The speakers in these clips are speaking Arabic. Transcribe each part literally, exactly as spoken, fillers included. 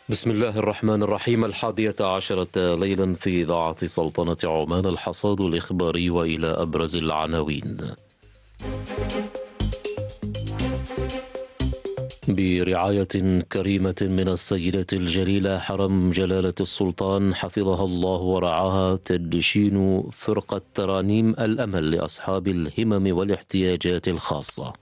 بسم الله الرحمن الرحيم. الحادية عشرة ليلا في إذاعة سلطنة عمان، الحصاد الإخباري، وإلى أبرز العناوين. برعاية كريمة من السيدة الجليلة حرم جلالة السلطان حفظها الله ورعاها، تدشين فرقة ترانيم الأمل لأصحاب الهمم والاحتياجات الخاصة.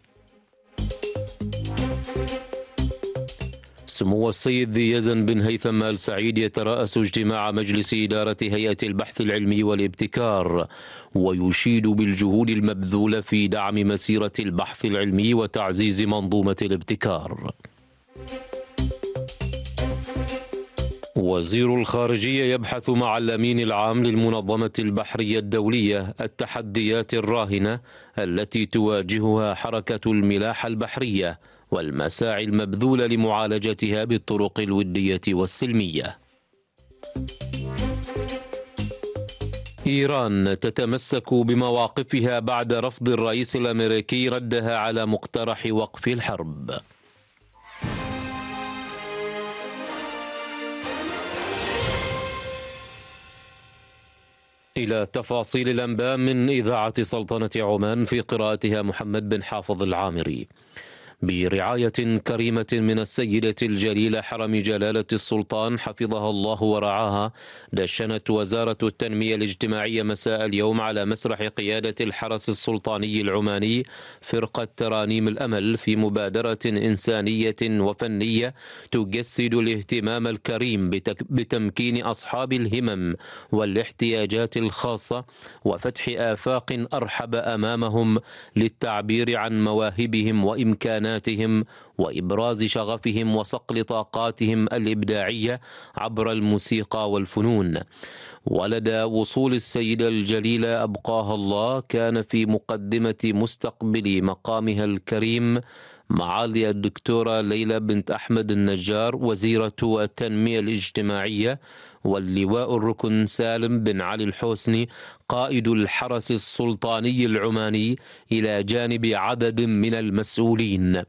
سمو السيد ذي يزن بن هيثم آل سعيد يترأس اجتماع مجلس إدارة هيئة البحث العلمي والابتكار، ويشيد بالجهود المبذولة في دعم مسيرة البحث العلمي وتعزيز منظومة الابتكار. وزير الخارجية يبحث مع الأمين العام للمنظمة البحرية الدولية التحديات الراهنة التي تواجهها حركة الملاحة البحرية والمساعي المبذولة لمعالجتها بالطرق الودية والسلمية. إيران تتمسك بمواقفها بعد رفض الرئيس الأمريكي ردها على مقترح وقف الحرب. إلى تفاصيل الأنباء من إذاعة سلطنة عمان، في قراءتها محمد بن حافظ العامري. برعاية كريمة من السيدة الجليلة حرم جلالة السلطان حفظها الله ورعاها، دشنت وزارة التنمية الاجتماعية مساء اليوم على مسرح قيادة الحرس السلطاني العماني فرقة ترانيم الأمل في مبادرة إنسانية وفنية تجسد الاهتمام الكريم بتمكين أصحاب الهمم والاحتياجات الخاصة وفتح آفاق أرحب أمامهم للتعبير عن مواهبهم وإمكاناتهم وإبراز شغفهم وصقل طاقاتهم الإبداعية عبر الموسيقى والفنون. ولدى وصول السيدة الجليلة أبقاها الله، كان في مقدمة مستقبل مقامها الكريم معالي الدكتورة ليلى بنت أحمد النجار وزيرة التنمية الاجتماعية، واللواء الركن سالم بن علي الحوسني قائد الحرس السلطاني العماني، إلى جانب عدد من المسؤولين.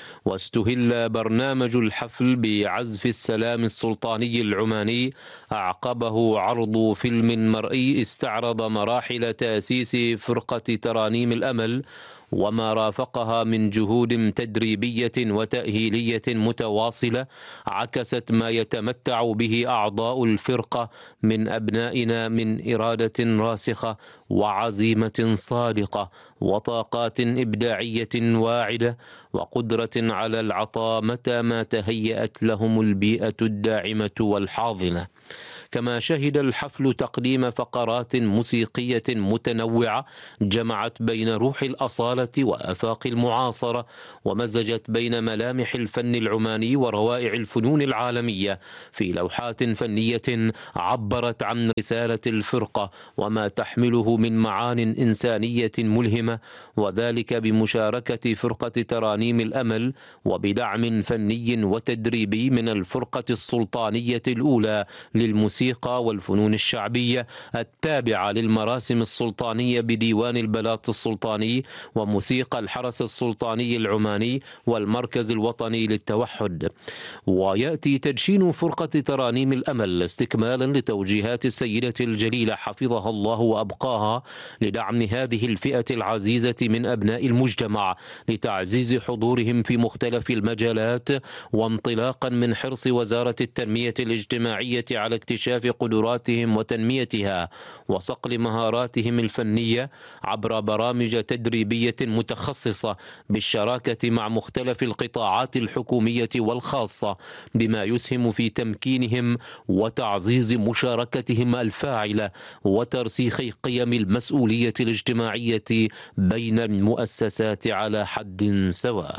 واستهل برنامج الحفل بعزف السلام السلطاني العماني، أعقبه عرض فيلم مرئي استعرض مراحل تأسيس فرقة ترانيم الأمل وما رافقها من جهود تدريبية وتأهيلية متواصلة، عكست ما يتمتع به أعضاء الفرقة من أبنائنا من إرادة راسخة وعزيمة صادقة وطاقات إبداعية واعدة وقدرة على العطاء متى ما تهيأت لهم البيئة الداعمة والحاضنة. كما شهد الحفل تقديم فقرات موسيقية متنوعة جمعت بين روح الأصالة وآفاق المعاصرة، ومزجت بين ملامح الفن العماني وروائع الفنون العالمية في لوحات فنية عبرت عن رسالة الفرقة وما تحمله من معان إنسانية ملهمة، وذلك بمشاركة فرقة ترانيم الأمل وبدعم فني وتدريبي من الفرقة السلطانية الأولى للموسيقى والفنون الشعبية التابعة للمراسم السلطانية بديوان البلاط السلطاني وموسيقى الحرس السلطاني العماني والمركز الوطني للتوحد. ويأتي تدشين فرقة ترانيم الأمل استكمالا لتوجيهات السيدة الجليلة حفظها الله وأبقاها لدعم هذه الفئة العزيزة من أبناء المجتمع لتعزيز حضورهم في مختلف المجالات، وانطلاقا من حرص وزارة التنمية الاجتماعية على اكتشاف قدراتهم وتنميتها وصقل مهاراتهم الفنية عبر برامج تدريبية متخصصة بالشراكة مع مختلف القطاعات الحكومية والخاصة، بما يسهم في تمكينهم وتعزيز مشاركتهم الفاعلة وترسيخ قيم المسؤولية الاجتماعية بين المؤسسات على حد سواء.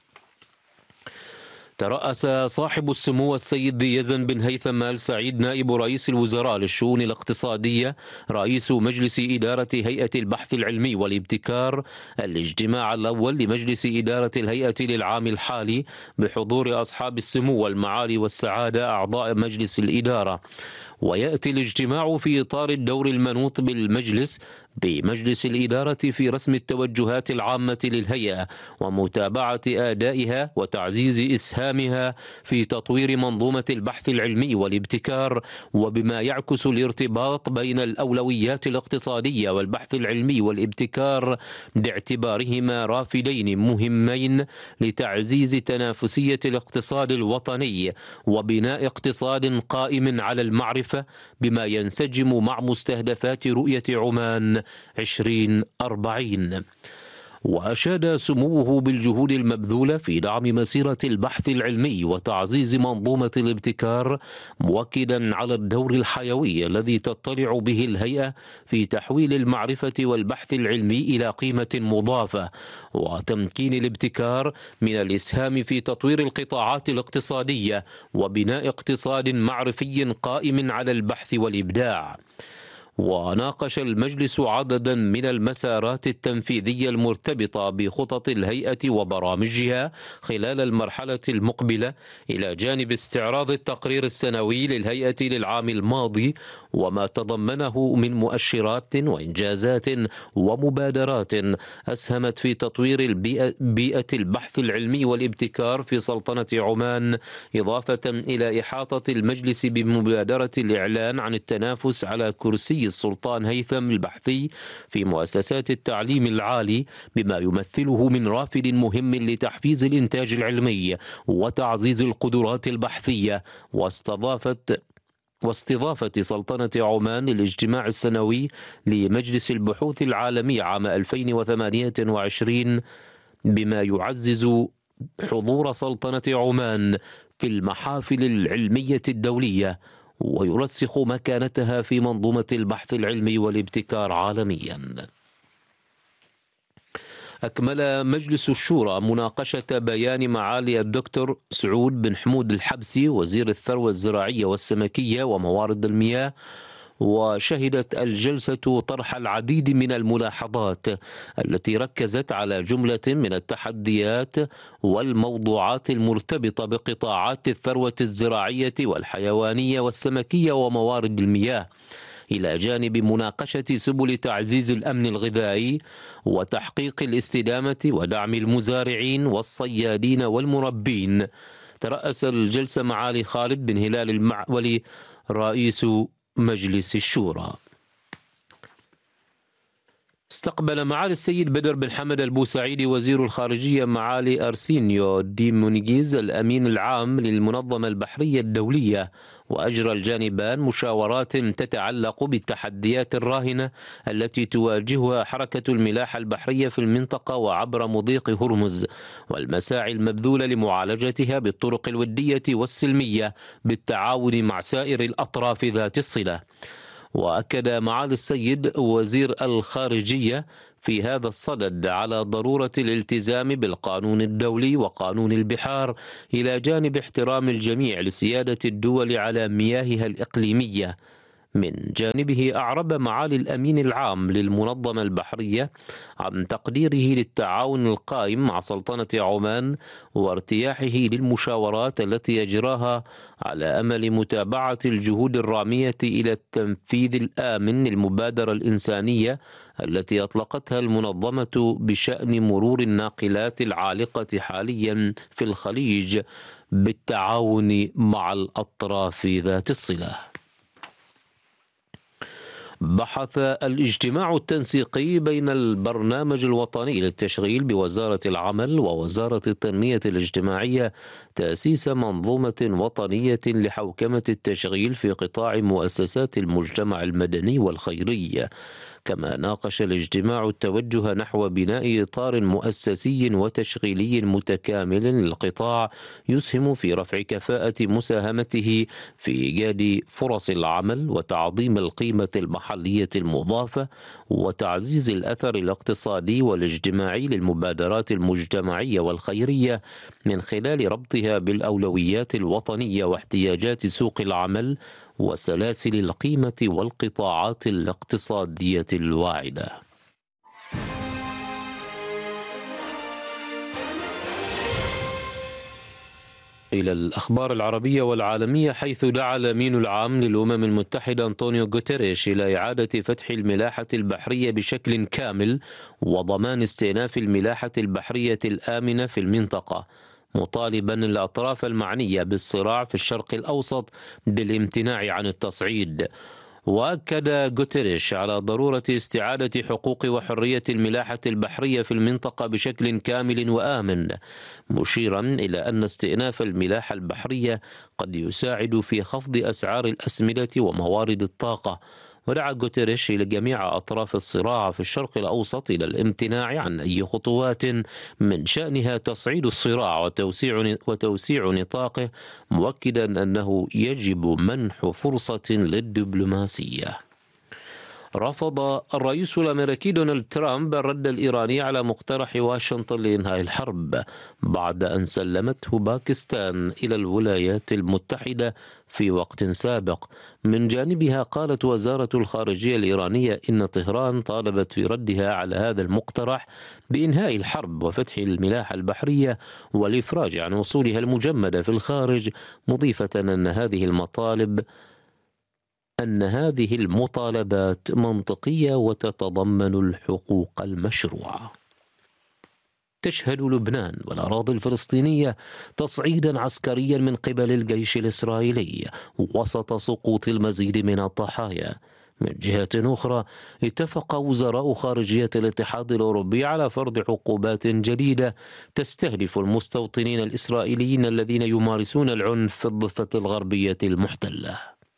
ترأس صاحب السمو السيد ذي يزن بن هيثم آل سعيد نائب رئيس الوزراء للشؤون الاقتصادية رئيس مجلس إدارة هيئة البحث العلمي والابتكار الاجتماع الأول لمجلس إدارة الهيئة للعام الحالي بحضور أصحاب السمو والمعالي والسعادة أعضاء مجلس الإدارة. ويأتي الاجتماع في إطار الدور المنوط بالمجلس بمجلس الإدارة في رسم التوجهات العامة للهيئة ومتابعة أدائها وتعزيز إسهامها في تطوير منظومة البحث العلمي والابتكار، وبما يعكس الارتباط بين الأولويات الاقتصادية والبحث العلمي والابتكار باعتبارهما رافدين مهمين لتعزيز تنافسية الاقتصاد الوطني وبناء اقتصاد قائم على المعرفة بما ينسجم مع مستهدفات رؤية عمان عشرين أربعين. وأشاد سموه بالجهود المبذولة في دعم مسيرة البحث العلمي وتعزيز منظومة الابتكار، مؤكدا على الدور الحيوي الذي تطلع به الهيئة في تحويل المعرفة والبحث العلمي إلى قيمة مضافة وتمكين الابتكار من الإسهام في تطوير القطاعات الاقتصادية وبناء اقتصاد معرفي قائم على البحث والإبداع. وناقش المجلس عددا من المسارات التنفيذية المرتبطة بخطط الهيئة وبرامجها خلال المرحلة المقبلة، إلى جانب استعراض التقرير السنوي للهيئة للعام الماضي وما تضمنه من مؤشرات وإنجازات ومبادرات أسهمت في تطوير البيئة بيئة البحث العلمي والابتكار في سلطنة عمان، إضافة إلى إحاطة المجلس بمبادرة الإعلان عن التنافس على كرسي السلطان هيثم البحثي في مؤسسات التعليم العالي، بما يمثله من رافد مهم لتحفيز الإنتاج العلمي وتعزيز القدرات البحثية. واستضافت واستضافة سلطنة عمان للاجتماع السنوي لمجلس البحوث العالمي عام ألفين وثمانية وعشرين، بما يعزز حضور سلطنة عمان في المحافل العلمية الدولية ويرسخ مكانتها في منظومة البحث العلمي والابتكار عالميا. أكمل مجلس الشورى مناقشة بيان معالي الدكتور سعود بن حمود الحبسي وزير الثروة الزراعية والسمكية وموارد المياه، وشهدت الجلسة طرح العديد من الملاحظات التي ركزت على جملة من التحديات والموضوعات المرتبطة بقطاعات الثروة الزراعية والحيوانية والسمكية وموارد المياه، إلى جانب مناقشة سبل تعزيز الأمن الغذائي وتحقيق الاستدامة ودعم المزارعين والصيادين والمربين. ترأس الجلسة معالي خالد بن هلال المعولي رئيس مجلس الشورى. استقبل معالي السيد بدر بن حمد البوسعيدي وزير الخارجية معالي أرسينيو ديمونيغيز الأمين العام للمنظمة البحرية الدولية، وأجرى الجانبان مشاورات تتعلق بالتحديات الراهنة التي تواجهها حركة الملاحة البحرية في المنطقة وعبر مضيق هرمز، والمساعي المبذولة لمعالجتها بالطرق الودية والسلمية بالتعاون مع سائر الأطراف ذات الصلة. وأكد معالي السيد وزير الخارجية في هذا الصدد على ضرورة الالتزام بالقانون الدولي وقانون البحار، إلى جانب احترام الجميع لسيادة الدول على مياهها الإقليمية. من جانبه أعرب معالي الأمين العام للمنظمة البحرية عن تقديره للتعاون القائم مع سلطنة عمان وارتياحه للمشاورات التي يجراها على أمل متابعة الجهود الرامية إلى التنفيذ الآمن للمبادرة الإنسانية التي أطلقتها المنظمة بشأن مرور الناقلات العالقة حاليا في الخليج بالتعاون مع الأطراف ذات الصلة. بحث الاجتماع التنسيقي بين البرنامج الوطني للتشغيل بوزارة العمل ووزارة التنمية الاجتماعية تأسيس منظومة وطنية لحوكمة التشغيل في قطاع مؤسسات المجتمع المدني والخيري. كما ناقش الاجتماع التوجه نحو بناء إطار مؤسسي وتشغيلي متكامل للقطاع يسهم في رفع كفاءة مساهمته في إيجاد فرص العمل وتعظيم القيمة المحلية المضافة وتعزيز الأثر الاقتصادي والاجتماعي للمبادرات المجتمعية والخيرية من خلال ربطها بالأولويات الوطنية واحتياجات سوق العمل وسلاسل القيمة والقطاعات الاقتصادية الواعدة. إلى الأخبار العربية والعالمية، حيث دعا الأمين العام للأمم المتحدة أنطونيو غوتيريش إلى إعادة فتح الملاحة البحرية بشكل كامل وضمان استئناف الملاحة البحرية الآمنة في المنطقة، مطالبا الأطراف المعنية بالصراع في الشرق الأوسط بالامتناع عن التصعيد. وأكد غوتيريش على ضرورة استعادة حقوق وحرية الملاحة البحرية في المنطقة بشكل كامل وآمن، مشيرا إلى أن استئناف الملاحة البحرية قد يساعد في خفض أسعار الأسمدة وموارد الطاقة. ودعا غوتيريش إلى جميع أطراف الصراع في الشرق الأوسط إلى الامتناع عن أي خطوات من شأنها تصعيد الصراع وتوسيع وتوسيع نطاقه، مؤكدا أنه يجب منح فرصة للدبلوماسية. رفض الرئيس الأمريكي دونالد ترامب الرد الإيراني على مقترح واشنطن لإنهاء الحرب بعد أن سلمته باكستان إلى الولايات المتحدة في وقت سابق. من جانبها قالت وزارة الخارجية الإيرانية إن طهران طالبت في ردها على هذا المقترح بإنهاء الحرب وفتح الملاحة البحرية والإفراج عن وصولها المجمدة في الخارج، مضيفة أن هذه المطالب أن هذه المطالبات منطقية وتتضمن الحقوق المشروعة. تشهد لبنان والأراضي الفلسطينية تصعيدا عسكريا من قبل الجيش الإسرائيلي وسط سقوط المزيد من الضحايا. من جهة أخرى، اتفق وزراء خارجية الاتحاد الأوروبي على فرض عقوبات جديدة تستهدف المستوطنين الإسرائيليين الذين يمارسون العنف في الضفة الغربية المحتلة.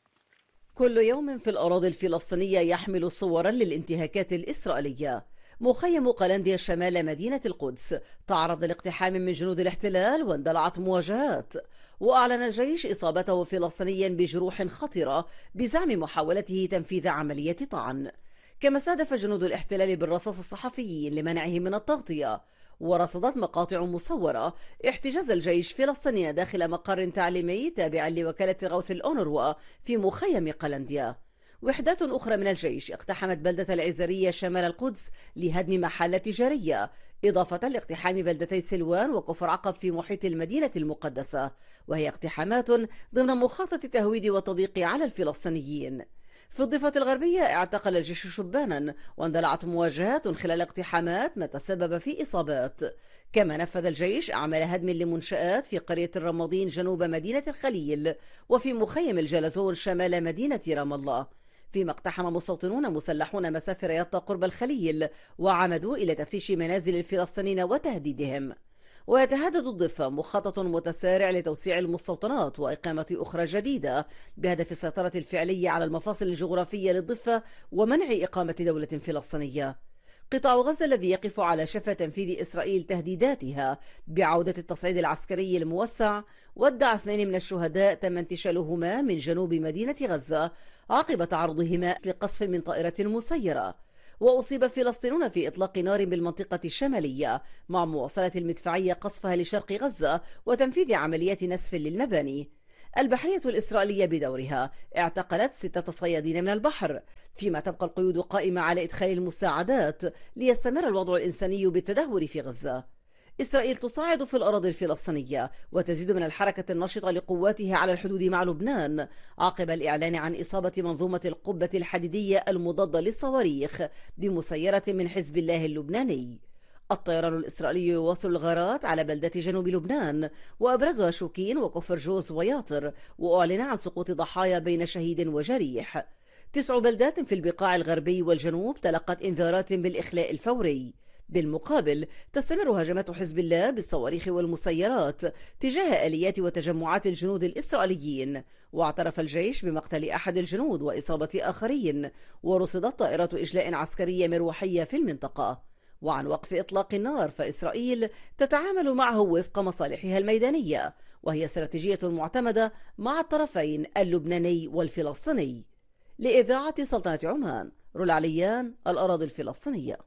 كل يوم في الأراضي الفلسطينية يحمل صورا للانتهاكات الإسرائيلية. مخيم قلنديا شمال مدينة القدس تعرض لاقتحام من جنود الاحتلال واندلعت مواجهات، وأعلن الجيش إصابته فلسطينيا بجروح خطرة بزعم محاولته تنفيذ عملية طعن. كما استهدف جنود الاحتلال بالرصاص الصحفيين لمنعهم من التغطية. ورصدت مقاطع مصورة احتجاز الجيش فلسطينيا داخل مقر تعليمي تابع لوكالة غوث الأونروا في مخيم قلنديا. وحدات أخرى من الجيش اقتحمت بلدة العزرية شمال القدس لهدم محلات تجارية، إضافة لاقتحام بلدتي سلوان وكفر عقب في محيط المدينة المقدسة، وهي اقتحامات ضمن مخطط التهويد والتضييق على الفلسطينيين. في الضفة الغربية اعتقل الجيش شبانا واندلعت مواجهات خلال اقتحامات ما تسبب في إصابات. كما نفذ الجيش أعمال هدم لمنشآت في قرية الرمادين جنوب مدينة الخليل وفي مخيم الجلزون شمال مدينة رام الله، فيما اقتحم مستوطنون مسلحون مسافر يطا قرب الخليل وعمدوا إلى تفتيش منازل الفلسطينيين وتهديدهم. ويتهدد الضفة مخطط متسارع لتوسيع المستوطنات وإقامة أخرى جديدة بهدف السيطرة الفعلية على المفاصل الجغرافية للضفة ومنع إقامة دولة فلسطينية. قطاع غزة الذي يقف على شفا تنفيذ إسرائيل تهديداتها بعودة التصعيد العسكري الموسع، ودع اثنين من الشهداء تم انتشالهما من جنوب مدينة غزة عقب تعرضهما لقصف من طائرة مسيرة. وأصيب فلسطينيون في إطلاق نار بالمنطقة الشمالية مع مواصلة المدفعية قصفها لشرق غزة وتنفيذ عمليات نسف للمباني. البحرية الإسرائيلية بدورها اعتقلت ستة صيادين من البحر، فيما تبقى القيود قائمة على إدخال المساعدات ليستمر الوضع الإنساني بالتدهور في غزة. إسرائيل تصاعد في الأراضي الفلسطينية وتزيد من الحركة النشطة لقواتها على الحدود مع لبنان عقب الإعلان عن إصابة منظومة القبة الحديدية المضادة للصواريخ بمسيرة من حزب الله اللبناني. الطيران الإسرائيلي يواصل الغارات على بلدات جنوب لبنان وأبرزها شوكين وكفر جوز وياطر، وأعلن عن سقوط ضحايا بين شهيد وجريح. تسع بلدات في البقاع الغربي والجنوب تلقت إنذارات بالإخلاء الفوري. بالمقابل تستمر هجمات حزب الله بالصواريخ والمسيرات تجاه آليات وتجمعات الجنود الإسرائيليين، واعترف الجيش بمقتل أحد الجنود وإصابة آخرين، ورصدت طائرات إجلاء عسكرية مروحية في المنطقة. وعن وقف إطلاق النار فإسرائيل تتعامل معه وفق مصالحها الميدانية، وهي استراتيجية معتمدة مع الطرفين اللبناني والفلسطيني. لإذاعة سلطنة عمان، رولا عليان، الأراضي الفلسطينية.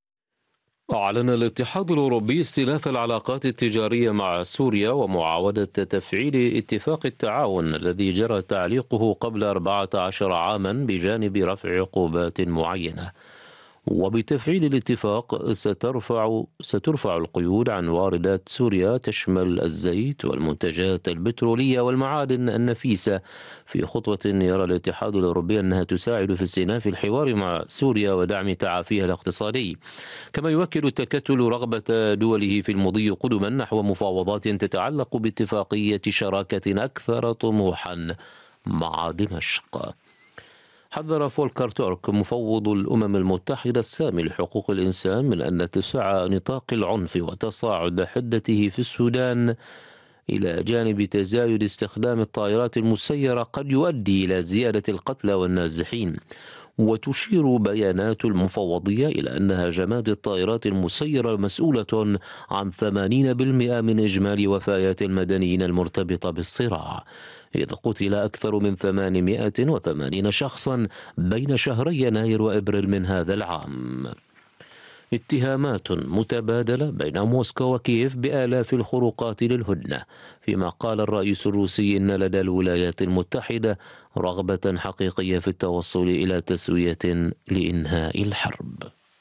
أعلن الاتحاد الأوروبي استئناف العلاقات التجارية مع سوريا ومعاودة تفعيل اتفاق التعاون الذي جرى تعليقه قبل أربعة عشر عاما بجانب رفع عقوبات معينة. وبتفعيل الاتفاق سترفع سترفع القيود عن واردات سوريا تشمل الزيت والمنتجات البترولية والمعادن النفيسة، في خطوة يرى الاتحاد الأوروبي أنها تساعد في استئناف الحوار مع سوريا ودعم تعافيها الاقتصادي. كما يؤكد التكتل رغبة دوله في المضي قدما نحو مفاوضات تتعلق باتفاقية شراكة أكثر طموحا مع دمشق. حذر فولكر تورك مفوض الأمم المتحدة السامي لحقوق الإنسان من أن اتساع نطاق العنف وتصاعد حدته في السودان إلى جانب تزايد استخدام الطائرات المسيرة قد يؤدي إلى زيادة القتلى والنازحين. وتشير بيانات المفوضية إلى أن هجمات الطائرات المسيرة مسؤولة عن ثمانين بالمئة من إجمالي وفيات المدنيين المرتبطة بالصراع، إذ قتل أكثر من ثمانمائة وثمانين شخصا بين شهري يناير وإبريل من هذا العام. اتهامات متبادلة بين موسكو وكييف بآلاف الخروقات للهدنة، فيما قال الرئيس الروسي إن لدى الولايات المتحدة رغبة حقيقية في التوصل إلى تسوية لإنهاء الحرب.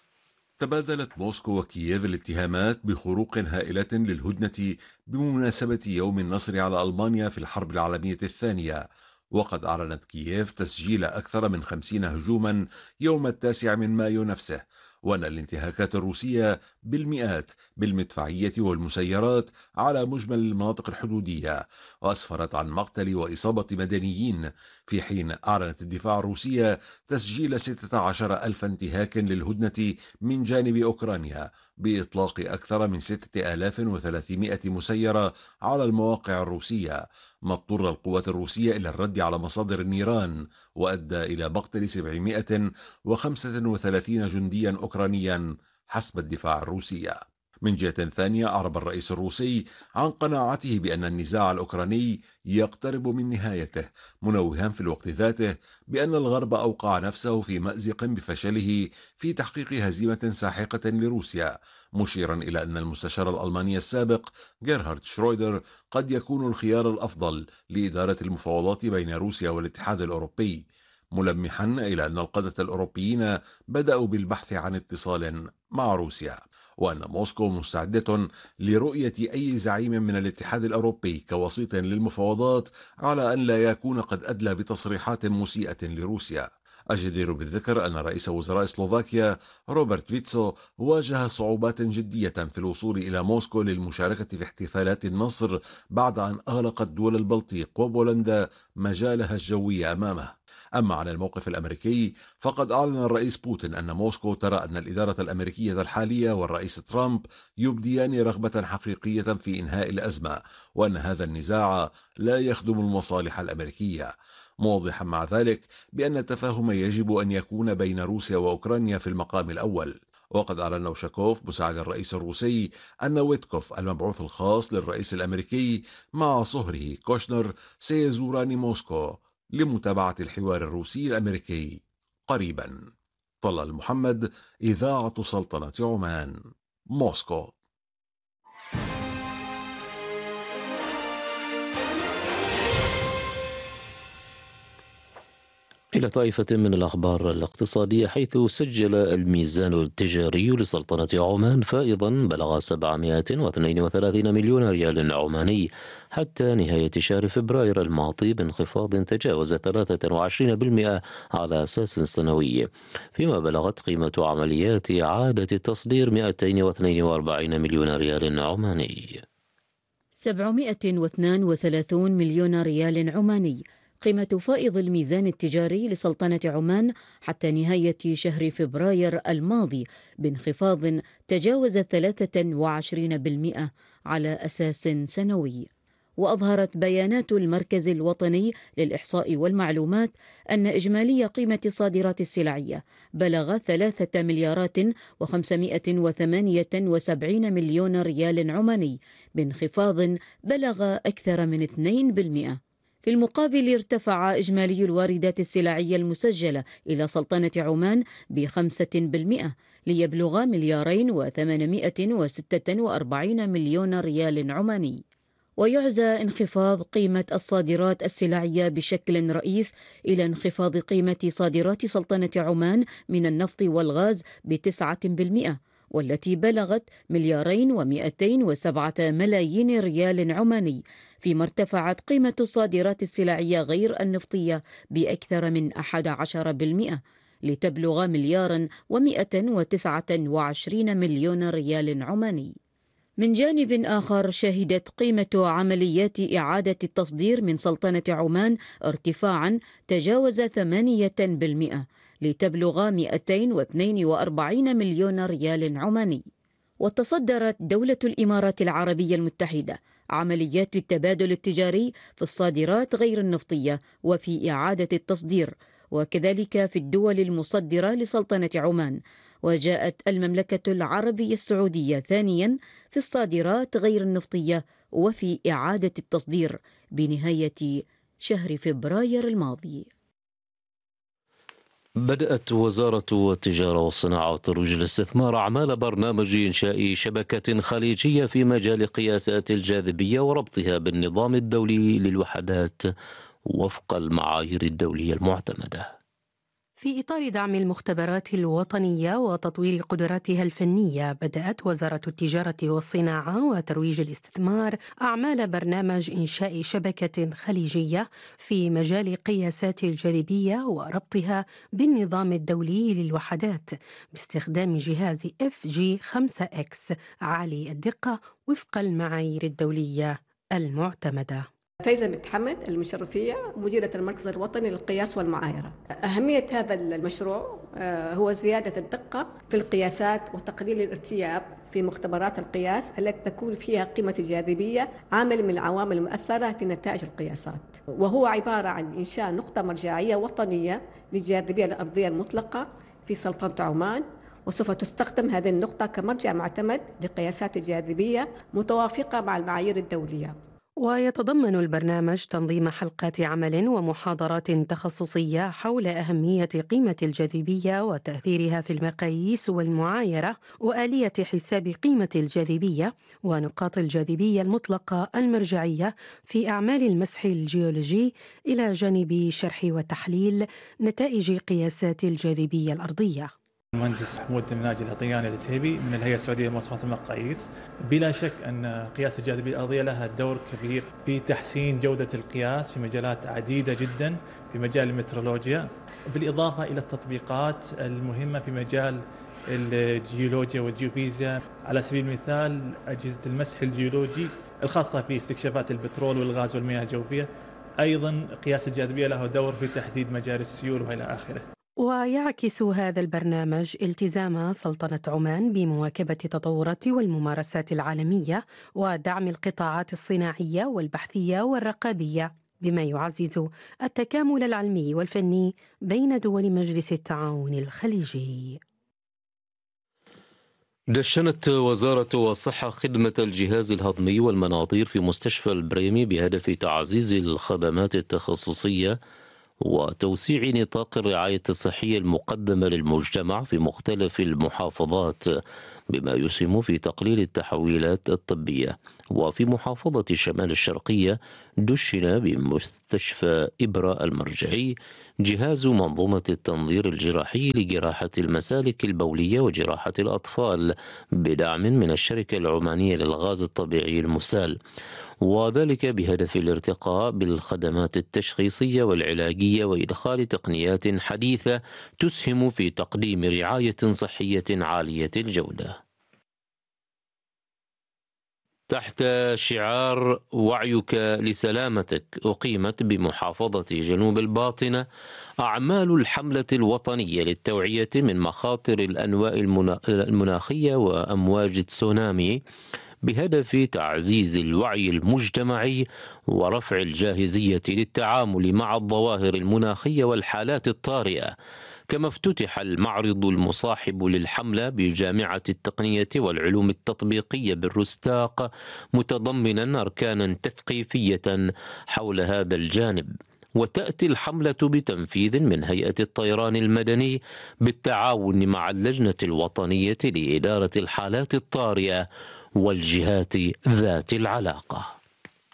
تبادلت موسكو وكييف الاتهامات بخروق هائلة للهدنة بمناسبة يوم النصر على ألمانيا في الحرب العالمية الثانية، وقد أعلنت كييف تسجيل أكثر من خمسين هجوما يوم التاسع من مايو نفسه، وأن الانتهاكات الروسية بالمئات بالمدفعية والمسيرات على مجمل المناطق الحدودية، وأسفرت عن مقتل وإصابة مدنيين، في حين أعلنت الدفاع الروسية تسجيل ستة عشر ألف انتهاك للهدنة من جانب أوكرانيا بإطلاق أكثر من ستة آلاف وثلاثمائة مسيرة على المواقع الروسية، ما اضطر القوات الروسية إلى الرد على مصادر النيران، وأدى إلى مقتل سبعمائة وخمسة وثلاثين جنديا أوكرانيا حسب الدفاع الروسية. من جهة ثانية، أعرب الرئيس الروسي عن قناعته بأن النزاع الأوكراني يقترب من نهايته، منوها في الوقت ذاته بأن الغرب أوقع نفسه في مأزق بفشله في تحقيق هزيمة ساحقة لروسيا، مشيرا إلى أن المستشار الألماني السابق جيرهارد شرويدر قد يكون الخيار الأفضل لإدارة المفاوضات بين روسيا والاتحاد الأوروبي، ملمحا إلى أن القادة الأوروبيين بدأوا بالبحث عن اتصال مع روسيا، وأن موسكو مستعدة لرؤية أي زعيم من الاتحاد الأوروبي كوسيط للمفاوضات على أن لا يكون قد أدلى بتصريحات مسيئة لروسيا. الجدير بالذكر أن رئيس وزراء سلوفاكيا روبرت فيتسو واجه صعوبات جدية في الوصول إلى موسكو للمشاركة في احتفالات النصر بعد أن أغلقت دول البلطيق وبولندا مجالها الجوي أمامه. أما عن الموقف الأمريكي، فقد أعلن الرئيس بوتين أن موسكو ترى أن الإدارة الأمريكية الحالية والرئيس ترامب يبديان رغبة حقيقية في إنهاء الأزمة، وأن هذا النزاع لا يخدم المصالح الأمريكية، موضحا مع ذلك بأن التفاهم يجب أن يكون بين روسيا وأوكرانيا في المقام الأول. وقد أعلن أوشاكوف مساعد الرئيس الروسي أن ويتكوف المبعوث الخاص للرئيس الأمريكي مع صهره كوشنر سيزوران موسكو لمتابعة الحوار الروسي الأمريكي قريبا. طلال محمد، إذاعة سلطنة عمان، موسكو. إلى طائفة من الأخبار الاقتصادية، حيث سجل الميزان التجاري لسلطنة عمان فائضا بلغ سبعمائة واثنين وثلاثين مليون ريال عماني حتى نهاية شهر فبراير الماضي، بانخفاض تجاوز ثلاثة وعشرين بالمئة على أساس سنوي، فيما بلغت قيمة عمليات إعادة التصدير مئتين واثنين وأربعين مليون ريال عماني. سبعمائة واثنين وثلاثين مليون ريال عماني قيمة فائض الميزان التجاري لسلطنة عمان حتى نهاية شهر فبراير الماضي، بانخفاض تجاوز ثلاثة وعشرين بالمئة على أساس سنوي. وأظهرت بيانات المركز الوطني للإحصاء والمعلومات أن إجمالي قيمة الصادرات السلعية بلغ ثلاثة مليارات وخمسمائة وثمانية وسبعين مليون ريال عماني، بانخفاض بلغ أكثر من اثنين بالمئة. في المقابل، ارتفع إجمالي الواردات السلعية المسجلة إلى سلطنة عمان بخمسة بالمئة ليبلغ مليارين وثمانمائة وستة وأربعين مليون ريال عماني. ويعزى انخفاض قيمة الصادرات السلعية بشكل رئيس إلى انخفاض قيمة صادرات سلطنة عمان من النفط والغاز بتسعة بالمئة، والتي بلغت مليارين ومئتين وسبعة ملايين ريال عماني، فيما ارتفعت قيمة الصادرات السلعية غير النفطية بأكثر من أحد عشر بالمئة لتبلغ مليارا ومئة وتسعة وعشرين مليون ريال عماني. من جانب آخر، شهدت قيمة عمليات إعادة التصدير من سلطنة عمان ارتفاعا تجاوز ثمانية بالمئة لتبلغ مئتين واثنين وأربعين مليون ريال عماني. وتصدرت دولة الإمارات العربية المتحدة عمليات التبادل التجاري في الصادرات غير النفطية وفي إعادة التصدير، وكذلك في الدول المصدرة لسلطنة عمان. وجاءت المملكة العربية السعودية ثانيا في الصادرات غير النفطية وفي إعادة التصدير بنهاية شهر فبراير الماضي. بدأت وزارة التجارة والصناعة والترويج الاستثمار أعمال برنامج إنشاء شبكة خليجية في مجال قياسات الجاذبية وربطها بالنظام الدولي للوحدات وفق المعايير الدولية المعتمدة. في إطار دعم المختبرات الوطنية وتطوير قدراتها الفنية، بدأت وزارة التجارة والصناعة وترويج الاستثمار أعمال برنامج إنشاء شبكة خليجية في مجال قياسات الجاذبية وربطها بالنظام الدولي للوحدات باستخدام جهاز إف جي خمسة إكس عالي الدقة وفق المعايير الدولية المعتمدة. فايزة متحمد المشرفية مديرة المركز الوطني للقياس والمعايرة. أهمية هذا المشروع هو زيادة الدقة في القياسات وتقليل الارتياب في مختبرات القياس التي تكون فيها قيمة الجاذبية عامل من العوامل المؤثرة في نتائج القياسات، وهو عبارة عن إنشاء نقطة مرجعية وطنية للجاذبية الأرضية المطلقة في سلطنة عمان، وسوف تستخدم هذه النقطة كمرجع معتمد لقياسات الجاذبية متوافقة مع المعايير الدولية. ويتضمن البرنامج تنظيم حلقات عمل ومحاضرات تخصصية حول أهمية قيمة الجاذبية وتأثيرها في المقاييس والمعايرة وآلية حساب قيمة الجاذبية ونقاط الجاذبية المطلقة المرجعية في أعمال المسح الجيولوجي، إلى جانب شرح وتحليل نتائج قياسات الجاذبية الأرضية. المهندس محمود مناجي العطياني العتيبي من الهيئة السعودية لمواصفات المقاييس. بلا شك أن قياس الجاذبية الأرضية لها دور كبير في تحسين جودة القياس في مجالات عديدة جدا في مجال المترولوجيا، بالإضافة إلى التطبيقات المهمة في مجال الجيولوجيا والجيوفيزياء. على سبيل المثال أجهزة المسح الجيولوجي الخاصة في استكشافات البترول والغاز والمياه الجوفية. أيضا قياس الجاذبية له دور في تحديد مجاري السيول وإلى آخره. ويعكس هذا البرنامج التزام سلطنة عمان بمواكبة التطورات والممارسات العالمية ودعم القطاعات الصناعية والبحثية والرقابية، بما يعزز التكامل العلمي والفني بين دول مجلس التعاون الخليجي. دشنت وزارة الصحة خدمة الجهاز الهضمي والمناظير في مستشفى البريمي بهدف تعزيز الخدمات التخصصية وتوسيع نطاق الرعاية الصحية المقدمة للمجتمع في مختلف المحافظات، بما يسهم في تقليل التحويلات الطبية. وفي محافظة الشمال الشرقية دشن بمستشفى إبرة المرجعي جهاز منظومة التنظير الجراحي لجراحة المسالك البولية وجراحة الأطفال بدعم من الشركة العمانية للغاز الطبيعي المسال، وذلك بهدف الارتقاء بالخدمات التشخيصية والعلاجية وإدخال تقنيات حديثة تسهم في تقديم رعاية صحية عالية الجودة. تحت شعار وعيك لسلامتك أقيمت بمحافظة جنوب الباطنة أعمال الحملة الوطنية للتوعية من مخاطر الأنواء المناخية وأمواج تسونامي بهدف تعزيز الوعي المجتمعي ورفع الجاهزية للتعامل مع الظواهر المناخية والحالات الطارئة. كما افتتح المعرض المصاحب للحملة بجامعة التقنية والعلوم التطبيقية بالرستاق، متضمنا أركانا تثقيفية حول هذا الجانب. وتأتي الحملة بتنفيذ من هيئة الطيران المدني بالتعاون مع اللجنة الوطنية لإدارة الحالات الطارئة والجهات ذات العلاقة.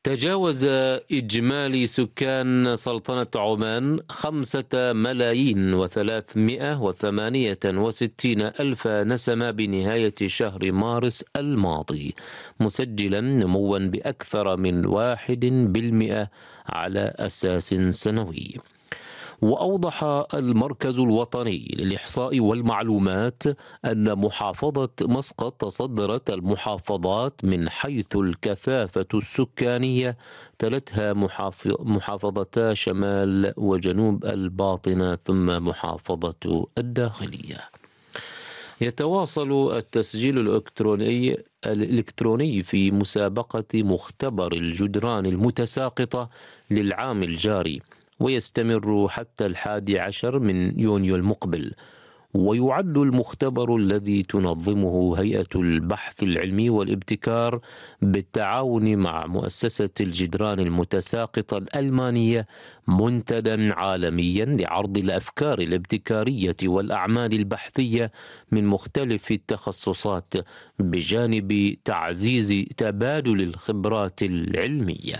تجاوز إجمالي سكان سلطنة عمان خمسة ملايين وثلاثمائة وثمانية وستين ألف نسمة بنهاية شهر مارس الماضي، مسجلا نموا بأكثر من واحد بالمئة على أساس سنوي. وأوضح المركز الوطني للإحصاء والمعلومات أن محافظة مسقط تصدرت المحافظات من حيث الكثافة السكانية، تلتها محافظتا شمال وجنوب الباطنة ثم محافظة الداخلية. يتواصل التسجيل الإلكتروني الإلكتروني في مسابقة مختبر الجدران المتساقطة للعام الجاري، ويستمر حتى الحادي عشر من يونيو المقبل. ويعد المختبر الذي تنظمه هيئة البحث العلمي والابتكار بالتعاون مع مؤسسة الجدران المتساقطة الألمانية منتدى عالميا لعرض الأفكار الابتكارية والأعمال البحثية من مختلف التخصصات، بجانب تعزيز تبادل الخبرات العلمية.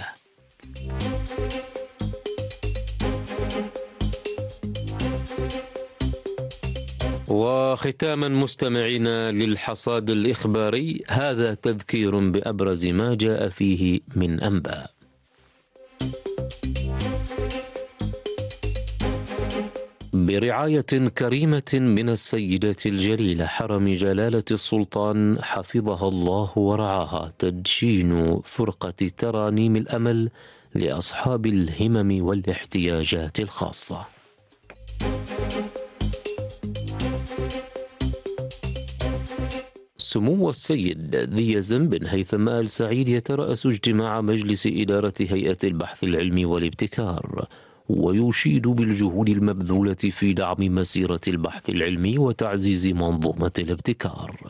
وختاما مستمعينا للحصاد الإخباري، هذا تذكير بأبرز ما جاء فيه من أنباء. برعاية كريمة من السيدة الجليلة حرم جلالة السلطان حفظها الله ورعاها، تدشين فرقة ترانيم الأمل لأصحاب الهمم والاحتياجات الخاصة. سمو السيد ذي يزن بن هيثم آل سعيد يترأس اجتماع مجلس إدارة هيئة البحث العلمي والابتكار، ويشيد بالجهود المبذولة في دعم مسيرة البحث العلمي وتعزيز منظومة الابتكار.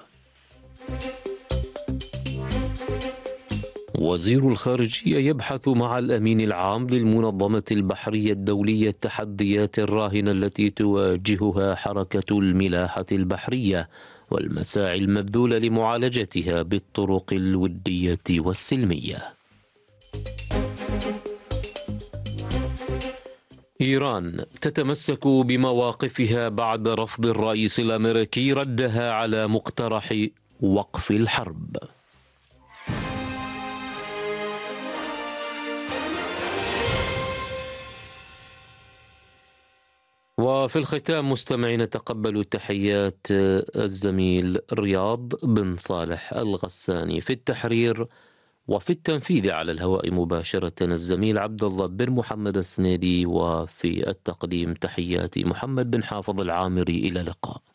وزير الخارجية يبحث مع الأمين العام للمنظمة البحرية الدولية التحديات الراهنة التي تواجهها حركة الملاحة البحرية والمساعي المبذولة لمعالجتها بالطرق الودية والسلمية. إيران تتمسك بمواقفها بعد رفض الرئيس الأمريكي ردها على مقترح وقف الحرب. وفي الختام مستمعين تقبلوا تحيات الزميل رياض بن صالح الغساني في التحرير، وفي التنفيذ على الهواء مباشرة الزميل عبد الله بن محمد السنيدي، وفي التقديم تحياتي محمد بن حافظ العامري. إلى اللقاء.